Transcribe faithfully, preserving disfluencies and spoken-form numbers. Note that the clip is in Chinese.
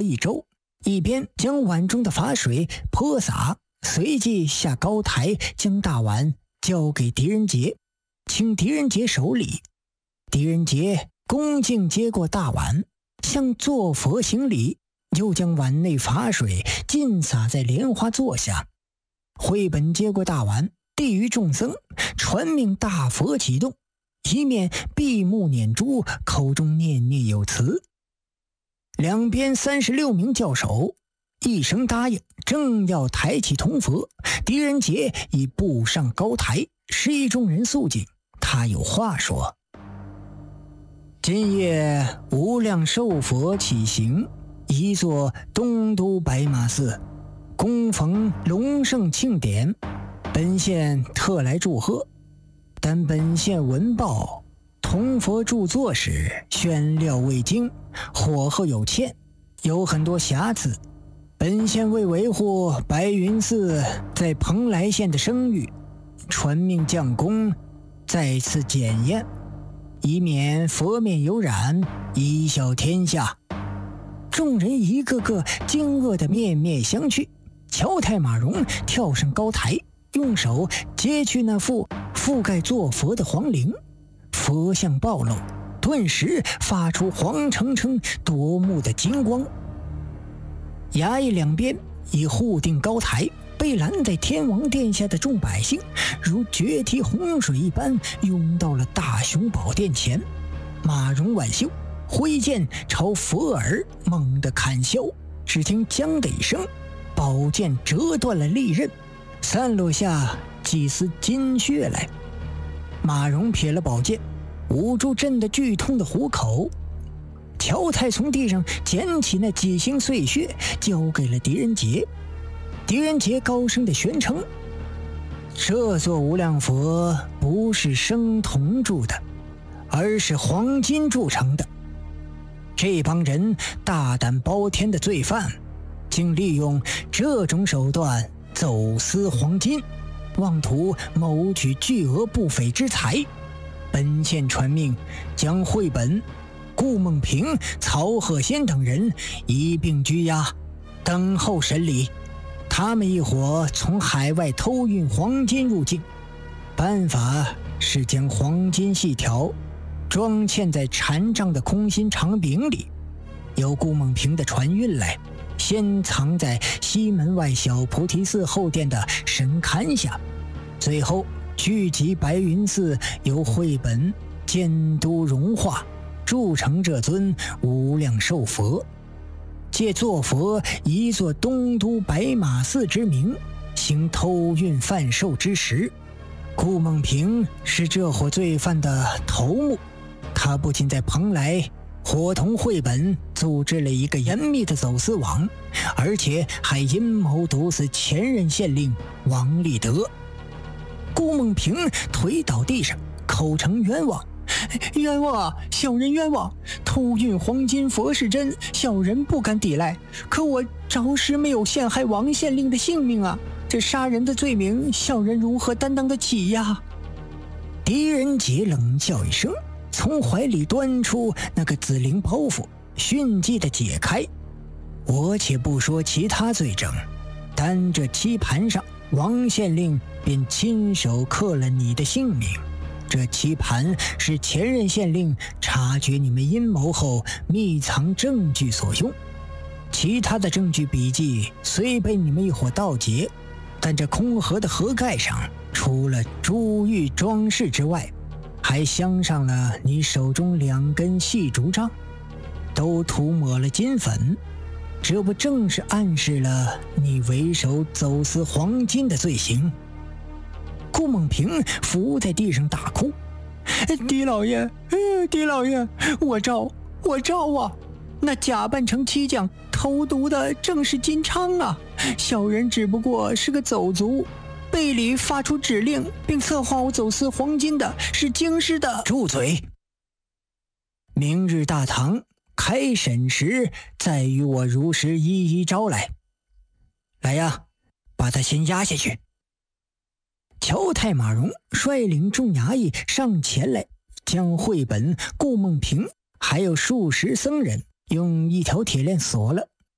一周，一边将碗中的法水泼洒，随即下高台将大碗交给狄仁杰，请狄仁杰守礼。狄仁杰恭敬接过大碗，向坐佛行礼，又将碗内法水尽洒在莲花座下。慧本接过大碗，递于众僧，传命大佛启动，一面闭目念珠，口中念念有词。两边三十六名教首一声答应，正要抬起铜佛，狄仁杰已步上高台，示意众人肃静，他有话说：今夜无量寿佛起行，一座东都白马寺，恭逢隆盛庆典，本县特来祝贺。但本县闻报，铜佛著作时宣料未精，火候有欠，有很多瑕疵。本县为维护白云寺在蓬莱县的声誉，传命将工再次检验，以免佛面有染，贻笑天下。众人一个个惊愕的面面相觑。乔太马荣跳上高台，用手揭去那副覆盖坐佛的黄绫，佛像暴露，顿时发出黄澄澄夺目的金光。衙役两边已护定高台，被拦在天王殿下的众百姓如决堤洪水一般涌到了大雄宝殿前。马荣挽袖挥剑朝佛耳猛地砍削，只听将的一声，宝剑折断了利刃，散落下几丝金血来。马荣撇了宝剑，捂住震得剧痛的虎口。乔太从地上捡起那几星碎屑，交给了狄仁杰。狄仁杰高声的宣称：这座无量佛不是生铜铸的，而是黄金铸成的。这帮人大胆包天的罪犯，竟利用这种手段走私黄金，妄图谋取巨额不菲之财。本县传命将慧本、顾梦平、曹鹤仙等人一并拘押，等候审理。他们一伙从海外偷运黄金入境，办法是将黄金细条装嵌在缠帐的空心长柄里，由顾梦平的船运来，先藏在西门外小菩提寺后殿的神龛下，最后聚集白云寺，由慧本监督融化，铸成这尊无量寿佛，借坐佛一座东都白马寺之名，行偷运贩售之实。顾梦平是这伙罪犯的头目，他不仅在蓬莱伙同慧本组织了一个严密的走私网，而且还阴谋毒死前任县令王立德。顾梦平腿倒地上，口称冤枉：冤枉啊，小人冤枉！偷运黄金佛是真，小人不敢抵赖，可我着实没有陷害王县令的性命啊！这杀人的罪名，小人如何担当得起呀？狄仁杰冷笑一声，从怀里端出那个紫灵包袱，迅即地解开。我且不说其他罪证，单这棋盘上，王县令便亲手刻了你的姓名。这棋盘是前任县令察觉你们阴谋后密藏证据所用，其他的证据笔记虽被你们一伙盗劫，但这空盒的盒盖上除了珠玉装饰之外，还镶上了你手中两根细竹杖，都涂抹了金粉，这不正是暗示了你为首走私黄金的罪行？顾梦平伏在地上大哭：狄老爷，狄老爷，我招我招啊！那假扮成漆匠投毒的正是金昌啊！小人只不过是个走卒，背里发出指令并策划我走私黄金的是京师的。住嘴！明日大堂开审时，再与我如实一一招来。来呀，把他先押下去。乔太马荣率领众衙役上前来，将慧本、顾梦平还有数十僧人用一条铁链锁了，